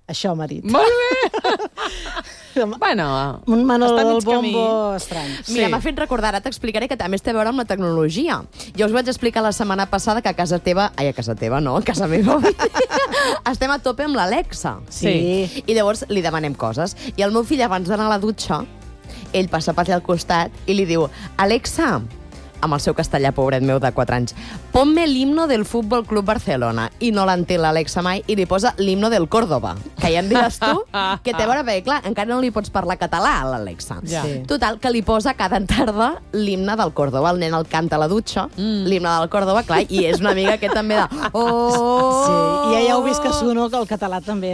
Això m'ha dit. Molt bé! Bueno, Un Manol està del mig camí. bombo estrany. Mira, m'ha fet recordar, ara t'explicaré que també té a veure amb la tecnologia. Jo us vaig explicar la setmana passada que a casa teva no, a casa meva, estem a tope amb l'Alexa. Sí. I llavors li demanem coses. I el meu fill, abans d'anar a la dutxa, ell passa per allà al costat i li diu: Alexa, amb el seu castellà, pobret meu, de 4 anys, ponme l'himno del Futbol Club Barcelona. I no l'entén l'Alexa mai i li posa l'himno del Córdoba. Que ja em diràs tu que té a veure, perquè clar, encara no li pots parlar català a l'Alexa. Ja. Sí. Total, que li posa cada tarda l'himne del Córdoba. El nen el canta a la dutxa, l'himne del Córdoba, clar, i és una amiga que també de... Sí, i ja heu vist que Suno, que el català també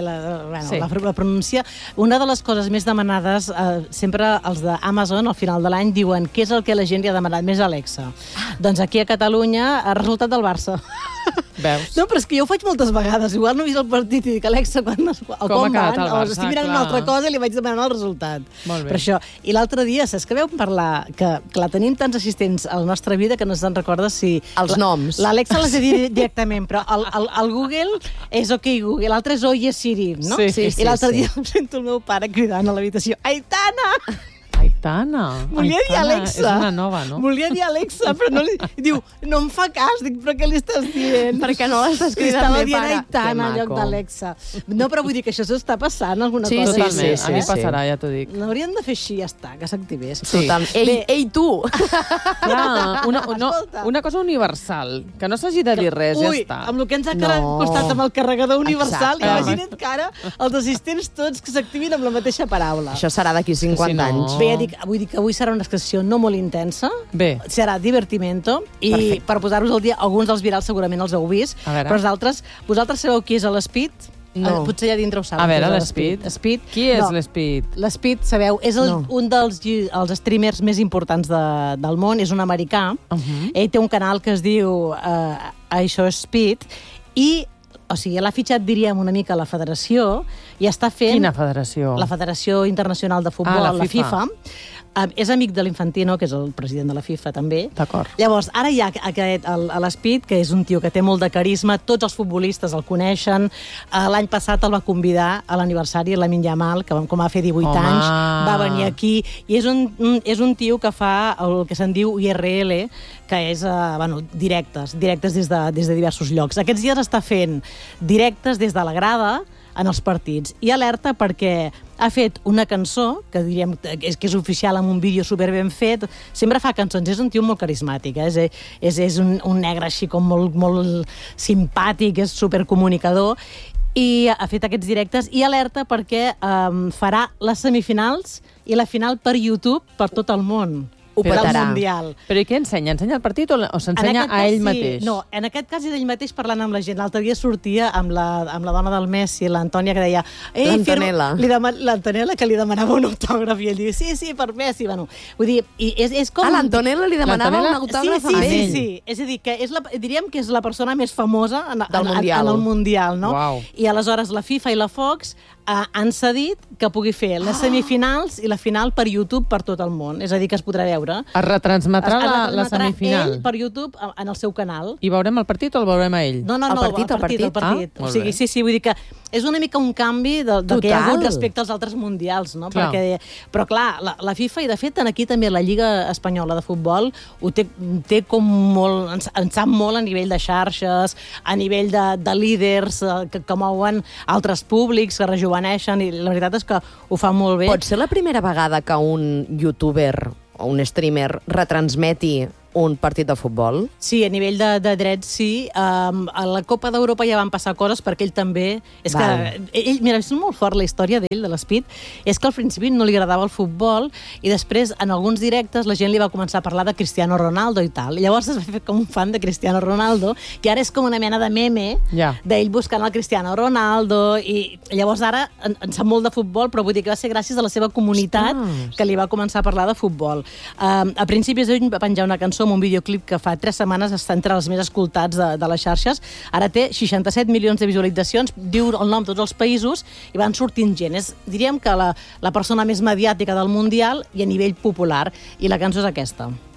la pronuncia. Una de les coses més demanades, sempre els d'Amazon, al final de l'any, diuen què és el que la gent li ha demanat més a Alexa. Doncs aquí a Catalunya ha resultat del Barça. Veus? No, però és que jo ho faig moltes vegades. Igual no he vist el partit i dic, Alexa, com ha quedat van? el O Barça, estic mirant clar. una altra cosa i li vaig demanar el resultat. Molt bé. Per això. I l'altre dia, saps que veu parlar? Que clar, tenim tants assistents a la nostra vida que no se'n recorda si... Els noms. L'Alexa les he dit directament, però el Google és OK Google, l'altre és Oye Siri, no? Sí. I l'altre dia em sento el meu pare cridant a l'habitació: Aitana! Aitana. Volia dir Aitana Alexa. És una nova, no? Volia dir Alexa, però no li... Diu, no em fa cas. Dic, però què li estàs dient? Perquè no l'estàs cridant Estava bé, dient pare. Aitana en Que lloc maco. d'Alexa. No, però vull dir que això s'està passant alguna Sí, cosa. Totalment. sí, A mi sí. passarà, ja t'ho dic. L'haurien de fer així, ja està, que s'activés. Sí. Total. Ei, tu! Clar, Escolta. una cosa universal, que no s'hagi de dir res, ja està. Amb el que ens ha No. costat amb el carregador universal, Exacte. imagina't que ara els assistents tots que s'activin amb la mateixa paraula. Això serà d'aquí 50 Si no- anys. Bé, vull dir que avui serà una expressió no molt intensa, Bé. serà divertimento, i Perfecte. per posar-vos al dia, alguns dels virals segurament els heu vist, A veure. però els altres, vosaltres sabeu qui és l'Speed? No. Potser allà dintre ho saben. A veure, qui és l'Speed. Speed. Qui és No, l'Speed? L'Speed, sabeu, és No. un dels els streamers més importants del món, és un americà. Ell té un canal que es diu Això és Speed, i o sigui, l'ha fitxat, diríem, una mica la federació, i està fent... Quina federació? La Federació Internacional de Futbol, la la FIFA. FIFA. És amic de l'Infantino, que és el president de la FIFA, també. D'acord. Llavors, ara hi ha l'Speed, que és un tio que té molt de carisma, tots els futbolistes el coneixen. L'any passat el va convidar a l'aniversari de Lamine Yamal, que com va fer 18 Home. anys, va venir aquí, i és un tio que fa el que se'n diu IRL, que és directes des de diversos llocs. Aquests dies està fent directes des de la grada en els partits. I alerta perquè ha fet una cançó, que diríem que és oficial, amb un vídeo superben fet. Sempre fa cançons, és un tio molt carismàtic, és un negre així com molt simpàtic, és supercomunicador, i ha fet aquests directes, i alerta perquè farà les semifinals i la final per YouTube per tot el món. Ho Per al petarà. Mundial. Però i què ensenya? Ensenya el partit o s'ensenya a ell mateix? No, en aquest cas és ell mateix parlant amb la gent. L'altre dia sortia amb la dona del Messi, l'Antònia, que deia... L'Antonella. L'Antonella, que li demanava un autògraf, i ell diu, sí, per Messi. Bueno, vull dir, és com... L'Antonella li demanava un autògraf a ell. Sí. És a dir, que diríem que és la persona més famosa en el Mundial, no? Uau. I aleshores la FIFA i la Fox han cedit que pugui fer les semifinals i la final per YouTube per tot el món. És a dir, que es podrà veure. Es retransmetrà la retransmetrà semifinal? ell per YouTube en el seu canal. I veurem el partit o el veurem a ell? No, El partit. el partit. Ah, O molt sigui, bé. sí, vull dir que és una mica un canvi del que hi ha hagut Total. respecte als altres mundials, no? Clar. Però clar, la FIFA, i de fet aquí també la Lliga Espanyola de Futbol ho té com molt, en sap molt a nivell de xarxes, a nivell de líders que mouen altres públics, que rejoveneixen, i la veritat és que ho fa molt bé. Pot ser la primera vegada que un youtuber o un streamer retransmeti un partit de futbol? Sí, a nivell de drets sí. A la Copa d'Europa ja van passar coses perquè ell també... És Val. que mira, és molt fort la història d'ell, de l'Speed, és que al principi no li agradava el futbol i després, en alguns directes, la gent li va començar a parlar de Cristiano Ronaldo i tal. I llavors es va fer com un fan de Cristiano Ronaldo, que ara és com una mena de meme d'ell buscant el Cristiano Ronaldo, i llavors ara en sap molt de futbol, però vull dir que va ser gràcies a la seva comunitat que li va començar a parlar de futbol. A principis d'ell va penjar una cançó amb un videoclip que fa 3 setmanes està entre els més escoltats de les xarxes. Ara té 67 milions de visualitzacions, diu el nom de tots els països i van sortint gent. Diríem que la persona més mediàtica del Mundial i a nivell popular. I la cançó és aquesta.